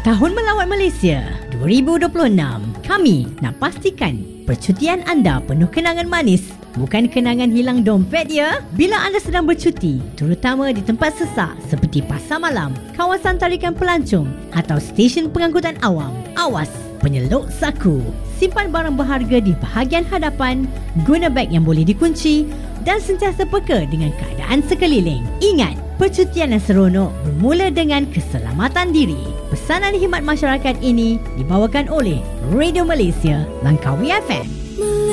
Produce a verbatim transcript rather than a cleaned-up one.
Tahun Melawat Malaysia dua ribu dua puluh enam. Kami nak pastikan percutian anda penuh kenangan manis, bukan kenangan hilang dompet ya. Bila anda sedang bercuti, terutama di tempat sesak seperti pasar malam, kawasan tarikan pelancong atau stesen pengangkutan awam, awas penyeluk saku. Simpan barang berharga di bahagian hadapan, guna beg yang boleh dikunci dan sentiasa peka dengan keadaan sekeliling. Ingat, percutian yang seronok bermula dengan keselamatan diri. Pesanan khidmat masyarakat ini dibawakan oleh Radio Malaysia Langkawi F M.